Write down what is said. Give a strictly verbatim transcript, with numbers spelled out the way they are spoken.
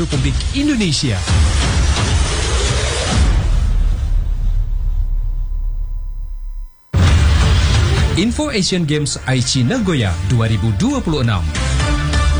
Republik Indonesia. Info Asian Games Aichi Nagoya dua ribu dua puluh enam.